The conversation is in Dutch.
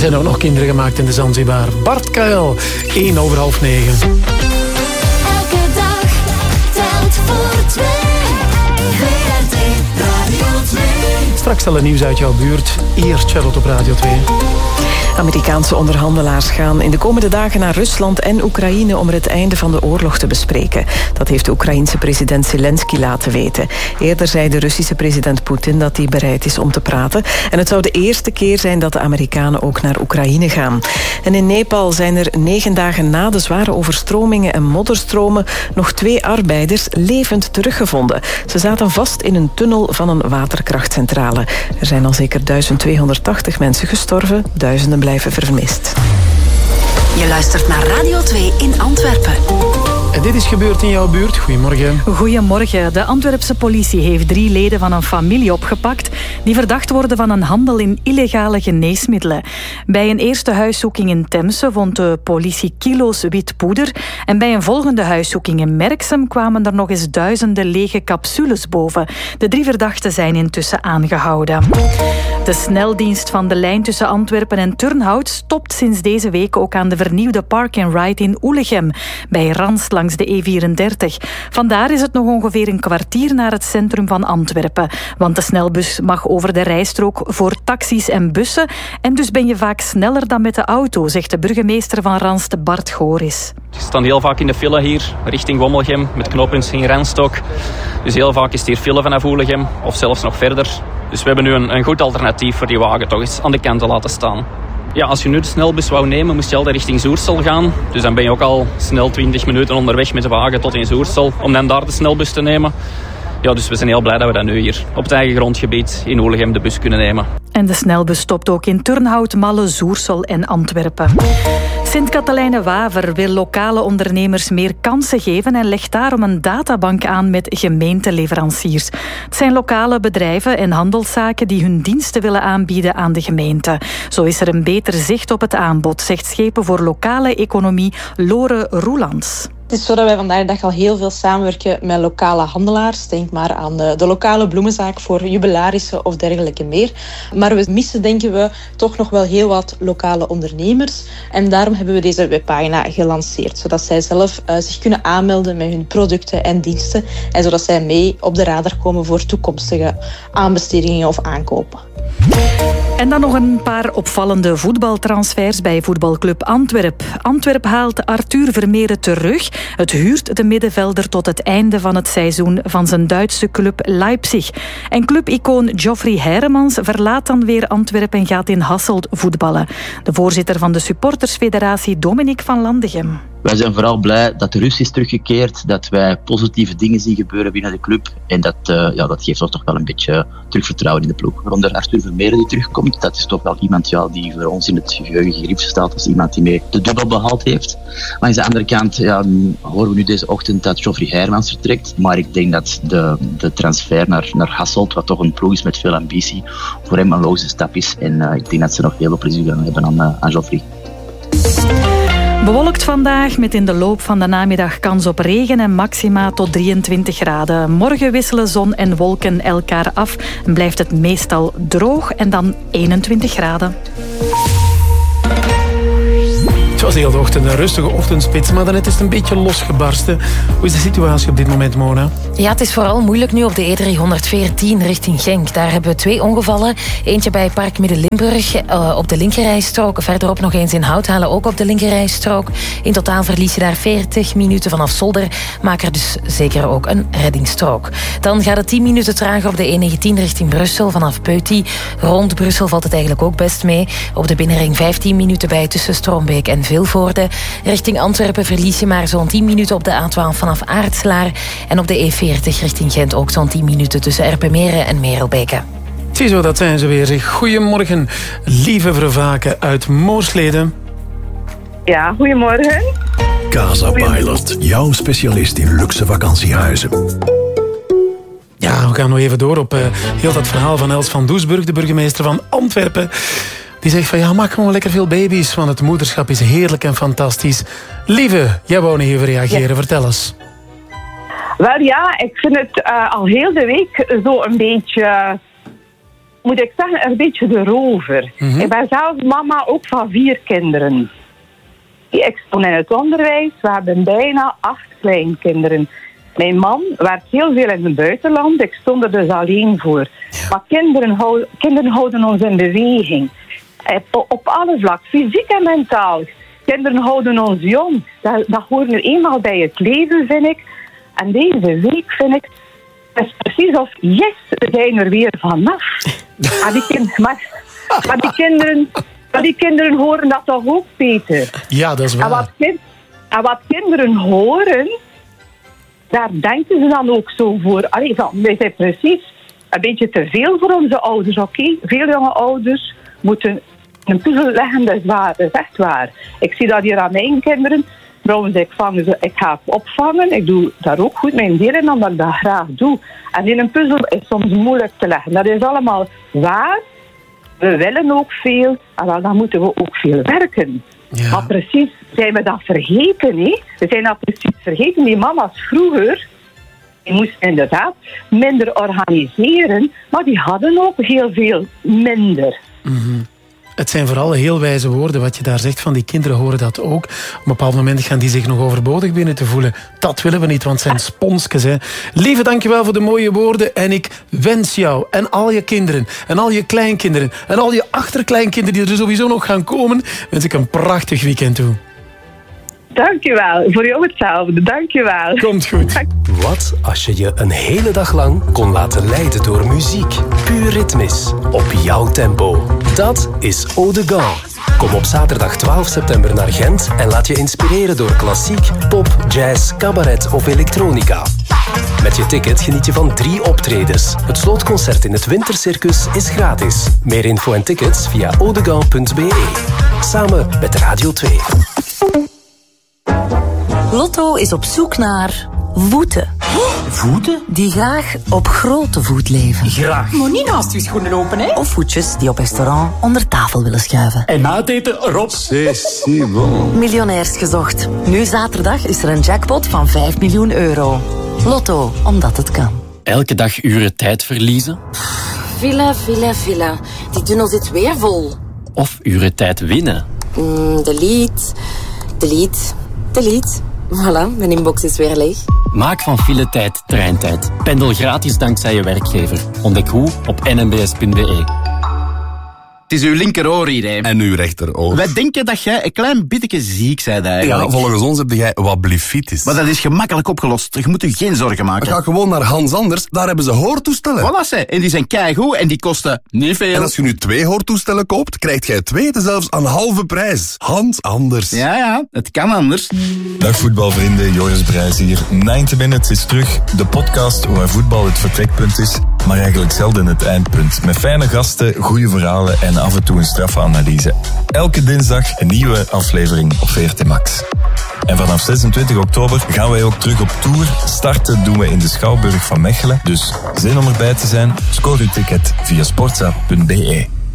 zijn ook nog kinderen gemaakt in de Zanzibar. Bart Kuil, 8:50. Elke dag telt voor 2. VRT Radio 2. Straks al een nieuws uit jouw buurt. Eerst Charlotte op Radio 2. Amerikaanse onderhandelaars gaan in de komende dagen naar Rusland en Oekraïne om er het einde van de oorlog te bespreken. Dat heeft de Oekraïense president Zelensky laten weten. Eerder zei de Russische president Poetin dat hij bereid is om te praten. En het zou de eerste keer zijn dat de Amerikanen ook naar Oekraïne gaan. En in Nepal zijn er 9 dagen na de zware overstromingen en modderstromen nog 2 arbeiders levend teruggevonden. Ze zaten vast in een tunnel van een waterkrachtcentrale. Er zijn al zeker 1280 mensen gestorven, duizenden blijven vermist. Je luistert naar Radio 2 in Antwerpen. En dit is gebeurd in jouw buurt. Goedemorgen. Goedemorgen. De Antwerpse politie heeft 3 leden van een familie opgepakt die verdacht worden van een handel in illegale geneesmiddelen. Bij een eerste huiszoeking in Temse vond de politie kilo's wit poeder en bij een volgende huiszoeking in Merksem kwamen er nog eens duizenden lege capsules boven. De 3 verdachten zijn intussen aangehouden. De sneldienst van de lijn tussen Antwerpen en Turnhout stopt sinds deze week ook aan de vernieuwde Park-and-Ride in Oelegem, bij Rans langs de E34. Vandaar is het nog ongeveer een kwartier naar het centrum van Antwerpen, want de snelbus mag over de rijstrook voor taxis en bussen en dus ben je vaak sneller dan met de auto, zegt de burgemeester van Rans, Bart Goris. We staan heel vaak in de file hier, richting Wommelgem, met knooppunt in Renstok. Dus heel vaak is het hier file vanaf Oelegem, of zelfs nog verder. Dus we hebben nu een goed alternatief voor die wagen toch eens aan de kant te laten staan. Ja, als je nu de snelbus wou nemen, moest je altijd richting Zoersel gaan. Dus dan ben je ook al snel 20 minuten onderweg met de wagen tot in Zoersel, om dan daar de snelbus te nemen. Ja, dus we zijn heel blij dat we dat nu hier op het eigen grondgebied in Oelegem de bus kunnen nemen. En de snelbus stopt ook in Turnhout, Malle, Zoersel en Antwerpen. Sint-Katelijne-Waver wil lokale ondernemers meer kansen geven en legt daarom een databank aan met gemeenteleveranciers. Het zijn lokale bedrijven en handelszaken die hun diensten willen aanbieden aan de gemeente. Zo is er een beter zicht op het aanbod, zegt Schepen voor Lokale Economie Lore Roelands. Het is zo dat wij vandaag de dag al heel veel samenwerken met lokale handelaars. Denk maar aan de lokale bloemenzaak voor jubilarissen of dergelijke meer. Maar we missen, denken we, toch nog wel heel wat lokale ondernemers. En daarom hebben we deze webpagina gelanceerd. Zodat zij zelf zich kunnen aanmelden met hun producten en diensten. En zodat zij mee op de radar komen voor toekomstige aanbestedingen of aankopen. En dan nog een paar opvallende voetbaltransfers bij voetbalclub Antwerp. Antwerp haalt Arthur Vermeeren terug. Het huurt de middenvelder tot het einde van het seizoen van zijn Duitse club Leipzig. En clubicoon Geoffrey Heremans verlaat dan weer Antwerp en gaat in Hasselt voetballen. De voorzitter van de supportersfederatie, Dominique van Landegem. Wij zijn vooral blij dat de rust is teruggekeerd, dat wij positieve dingen zien gebeuren binnen de club. En dat geeft ons toch wel een beetje terugvertrouwen in de ploeg. Waaronder Arthur Vermeeren die terugkomt, dat is toch wel iemand die voor ons in het geheugen gegrift staat als iemand die mee de dubbel behaald heeft. Maar aan de andere kant horen we nu deze ochtend dat Geoffrey Heremans vertrekt. Maar ik denk dat de transfer naar Hasselt, wat toch een ploeg is met veel ambitie, voor hem een logische stap is. En ik denk dat ze nog heel veel plezier gaan hebben aan Geoffrey. Bewolkt vandaag met in de loop van de namiddag kans op regen en maxima tot 23 graden. Morgen wisselen zon en wolken elkaar af en blijft het meestal droog en dan 21 graden. Het was heel de ochtend een rustige ochtendspits, maar daarnet is het een beetje losgebarsten. Hoe is de situatie op dit moment, Mona? Ja, het is vooral moeilijk nu op de E314 richting Genk. Daar hebben we 2 ongevallen. Eentje bij Park Midden-Limburg op de linkerrijstrook. Verderop nog eens in Houthalen, ook op de linkerrijstrook. In totaal verlies je daar 40 minuten vanaf Zolder. Maak er dus zeker ook een reddingsstrook. Dan gaat het 10 minuten trager op de E19 richting Brussel vanaf Peuty. Rond Brussel valt het eigenlijk ook best mee. Op de binnenring 15 minuten bij tussen Strombeek en Vilvoorde. Richting Antwerpen verlies je maar zo'n 10 minuten op de A12 vanaf Aartslaar. En op de E40 richting Gent ook zo'n 10 minuten tussen Erpenmeren en Merelbeke. Ziezo, dat zijn ze weer. Goedemorgen, lieve Vervaken uit Moorsleden. Ja, goedemorgen. Casa Pilot, jouw specialist in luxe vakantiehuizen. Ja, we gaan nog even door op heel dat verhaal van Els van Doesburg, de burgemeester van Antwerpen. Die zegt van maak gewoon lekker veel baby's, want het moederschap is heerlijk en fantastisch. Lieve, jij wou nog even reageren, vertel eens. Wel ja, ik vind het al heel de week zo een beetje moet ik zeggen, een beetje erover. Mhm. Ik ben zelf mama ook van 4 kinderen. Ik stond in het onderwijs, we hebben bijna 8 kleinkinderen. Mijn man werkt heel veel in het buitenland, ik stond er dus alleen voor. Maar kinderen houden ons in beweging. Op alle vlakken, fysiek en mentaal. Kinderen houden ons jong. Dat hoort nu eenmaal bij het leven, vind ik. En deze week vind ik, het is precies of, yes, we zijn er weer vanaf. Maar die kinderen horen dat toch ook, Peter? Ja, dat is waar. En wat kinderen horen, daar denken ze dan ook zo voor. Wij zijn precies een beetje te veel voor onze ouders, oké? Veel jonge ouders moeten een puzzel leggen, dat is echt waar. Ik zie dat hier aan mijn kinderen. Trouwens, ik ga het opvangen. Ik doe daar ook goed mijn deel in, omdat ik dat graag doe. En in een puzzel is soms moeilijk te leggen. Dat is allemaal waar. We willen ook veel. En dan moeten we ook veel werken. Ja. Maar precies, zijn we dat vergeten, hè? We zijn dat precies vergeten. Die mama's vroeger, die moesten inderdaad minder organiseren. Maar die hadden ook heel veel minder. Mm-hmm. Het zijn vooral heel wijze woorden wat je daar zegt. Van die kinderen horen dat ook. Op een bepaald moment gaan die zich nog overbodig binnen te voelen. Dat willen we niet, want het zijn sponsjes. Hè. Lieve, dankjewel voor de mooie woorden. En ik wens jou en al je kinderen en al je kleinkinderen en al je achterkleinkinderen die er sowieso nog gaan komen, wens ik een prachtig weekend toe. Dankjewel. Voor jou hetzelfde. Dankjewel. Komt goed. Wat als je je een hele dag lang kon laten leiden door muziek? Puur ritmisch. Op jouw tempo. Dat is Eau de Gand. Kom op zaterdag 12 september naar Gent en laat je inspireren door klassiek, pop, jazz, cabaret of elektronica. Met je ticket geniet je van 3 optredens. Het slootconcert in het Wintercircus is gratis. Meer info en tickets via audegand.be. Samen met Radio 2. Lotto is op zoek naar voeten. Voeten? Die graag op grote voet leven. Graag. Maar niet naast uw schoenen lopen, hè? Of voetjes die op restaurant onder tafel willen schuiven. En na het eten erop. C'est bon. Miljonairs gezocht. Nu zaterdag is er een jackpot van 5 miljoen euro. Lotto, omdat het kan. Elke dag uren tijd verliezen? Villa. Die tunnel zit weer vol. Of uren tijd winnen? Delete. Voilà, mijn inbox is weer leeg. Maak van file-tijd treintijd. Pendel gratis dankzij je werkgever. Ontdek hoe op nmbs.be. Het is uw linkeroor hier, hè. En uw rechteroor. Wij denken dat jij een klein beetje ziek bent eigenlijk. Ja, volgens ons heb jij wat blefitis. Maar dat is gemakkelijk opgelost. Je moet je geen zorgen maken. Ga gewoon naar Hans Anders, daar hebben ze hoortoestellen. Voilà, ze. En die zijn keigoed en die kosten niet veel. En als je nu 2 hoortoestellen koopt, krijg jij 2 zelfs aan halve prijs. Hans Anders. Ja, het kan anders. Dag voetbalvrienden, Joris Brijs hier. 90 Minutes is terug. De podcast waar voetbal het vertrekpunt is, maar eigenlijk zelden het eindpunt. Met fijne gasten, goede verhalen en af en toe een straffe analyse. Elke dinsdag een nieuwe aflevering op VRT Max. En vanaf 26 oktober gaan wij ook terug op tour. Starten doen we in de Schouwburg van Mechelen. Dus zin om erbij te zijn? Scoor uw ticket via sportza.be.